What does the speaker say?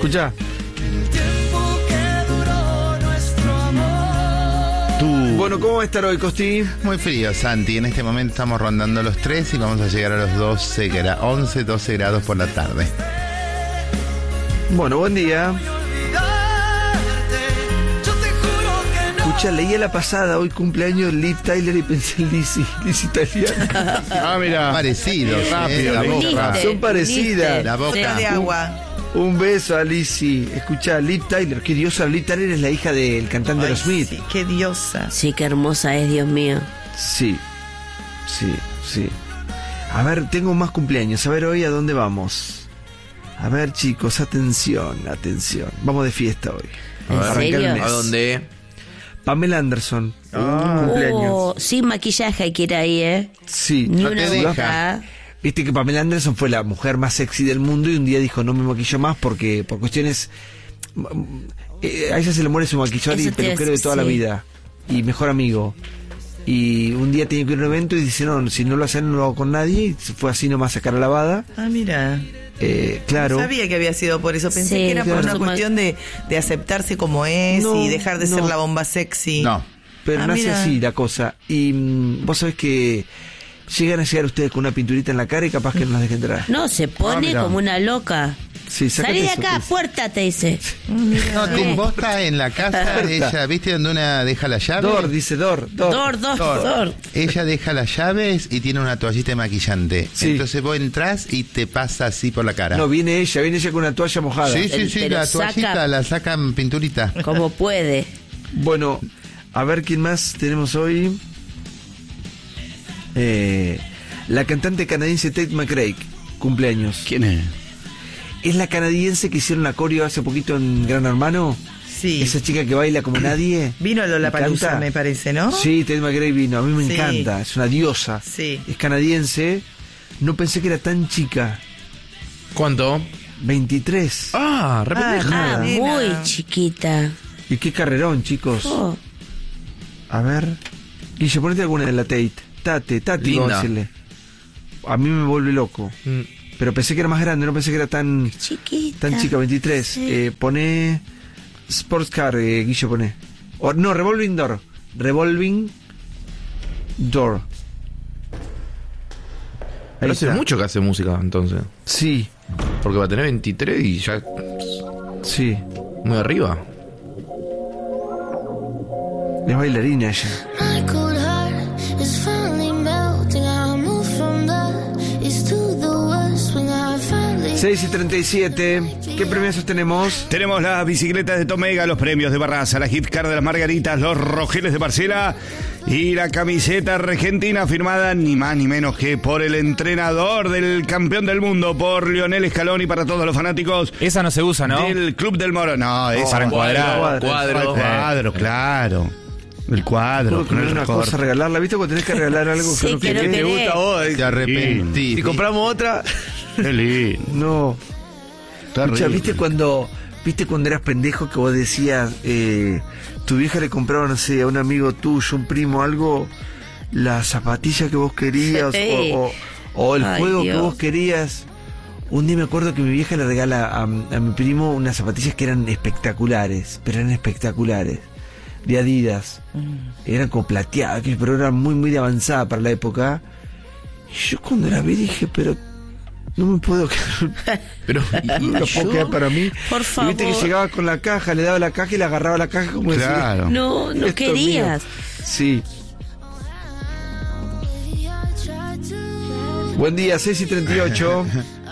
Escuchá. Bueno, ¿cómo va a estar hoy, Costi? Muy frío, Santi. En este momento estamos rondando los 3 y vamos a llegar a los 12 grados por la tarde. Bueno, buen día. Escucha, leí a la pasada, hoy cumpleaños Liv Tyler y pensé en Lizzy italiana. Ah, mira. Parecidos. Rápido, la boca. Son parecidas. La boca. Cera de agua. Un beso a Lizzy. Escuchá, Liv Tyler, qué diosa. Liv Tyler es la hija del cantante de los Smith. Sí, qué diosa. Sí, qué hermosa es, Dios mío. Sí. A ver, tengo más cumpleaños. A ver, hoy, ¿a dónde vamos? A ver, chicos, atención. Vamos de fiesta hoy. ¿En serio? el mes. ¿A dónde? Pamela Anderson. Cumpleaños. Sin maquillaje hay que ir ahí, ¿eh? Sí. Ni no una te boca. Viste que Pamela Anderson fue la mujer más sexy del mundo y un día dijo, no me maquillo más porque por cuestiones... a ella se le muere su maquillador y Eso te peluquero de toda la sí. vida. Y mejor amigo. Y un día tenía que ir a un evento y dice, no, si no lo hacen no lo hago con nadie. Y se fue así nomás a sacar la lavada. Ah, mira. Claro. No sabía que había sido por eso. Pensé Sí, que era por claro. una cuestión de aceptarse como es No, y dejar de ser no. la bomba sexy. No. Pero Ah, nace mira. así la cosa. Y vos sabés que llegan a llegar ustedes con una pinturita en la cara y capaz que no las dejen entrar. No, se pone mira. como una loca. Sí, sácate Salí de eso, acá, ¿qué es? puerta, te dice. No, vos estás en la casa, Puerta. ella, ¿viste donde una deja la llave? Dor, dice Dor. Dor. Ella deja las llaves y tiene una toallita de maquillante. Sí. Entonces vos entrás y te pasa así por la cara. No, viene ella con una toalla mojada. Sí, Pero la saca- toallita la sacan pinturita. Como puede. Bueno, a ver quién más tenemos hoy. La cantante canadiense Tate McRae, cumpleaños. ¿Quién es? Es la canadiense que hicieron la coreo hace poquito en Gran Hermano. Sí. Esa chica que baila como nadie. Vino a Lollapalooza, encanta. me parece, ¿no? Sí, Tate McRae vino. A mí me Sí. encanta. Es una diosa. Sí. Es canadiense. No pensé que era tan chica. ¿Cuánto? 23. Ah, Ah, nena. muy chiquita. Y qué carrerón, chicos. Oh, A ver. Guille, ponete alguna de la Tate. Tate, vamos a Linda. decirle. A mí me vuelve loco. Pero pensé que era más grande, no pensé que era tan chiquita. chica, 23. Sí. Pone Sports Car, Guille, pone. No, Revolving Door. Revolving Door. Ahí Pero hace está. mucho que hace música, entonces. Sí, Porque va a tener 23 y ya sí. muy arriba. Es bailarina ella. My cold heart is finally melting. I move from the east to the west when I finally 6:37. ¿Qué premios tenemos? Tenemos las bicicletas de Tomega, los premios de Barraza, la gift card de las Margaritas, los rojeles de Parcela y la camiseta argentina firmada ni más ni menos que por el entrenador del campeón del mundo, por Lionel Scaloni, para todos los fanáticos Esa no se usa, ¿no? del Club del Moro. No, es para encuadrar. Cuadro, claro. El cuadro, Puedo poner una cosa, regalarla. ¿Viste cuando tenés que regalar algo Sí, no que no querés? querés. vos? Te arrepentís. Si compramos otra. Qué lindo. No. Escuchá, Terrible. ¿viste cuando eras pendejo que vos decías, tu vieja le compraba, no sé, a un amigo tuyo, un primo, algo, la zapatilla que vos querías Sí. o el Ay, juego que Dios. vos querías? Un día me acuerdo que mi vieja le regala a mi primo unas zapatillas que eran espectaculares, de Adidas. Eran como plateadas, pero eran muy, muy de avanzada para la época. Y yo cuando la vi dije, pero no me puedo quedar. Pero No lo puedo quedar para mí. Por Y favor. viste que llegaba con la caja, le daba la caja y le agarraba la caja como decía. Claro. No "Esto es querías. mío". Sí. I tried to Buen día, 6:38.